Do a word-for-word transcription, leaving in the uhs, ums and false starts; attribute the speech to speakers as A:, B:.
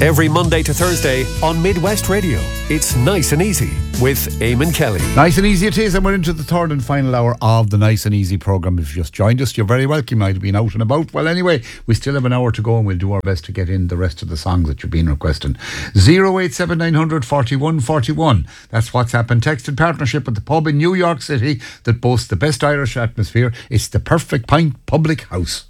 A: Every Monday to Thursday on Midwest Radio. It's Nice and Easy with Eamon Kelly.
B: Nice and easy it is, and we're into the third and final hour of the Nice and Easy programme. If you just joined us, you're very welcome. You might have been out and about. Well, anyway, we still have an hour to go, and we'll do our best to get in the rest of the songs that you've been requesting. oh eight seven nine hundred forty-one forty-one. That's WhatsApp and text in partnership with the pub in New York City that boasts the best Irish atmosphere. It's the Perfect Pint Public House.